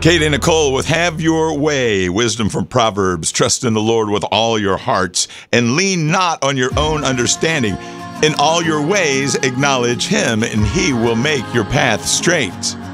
Kate and Nicole with Have Your Way, wisdom from Proverbs. Trust in the Lord with all your hearts and lean not on your own understanding. In all your ways acknowledge him, and he will make your path straight.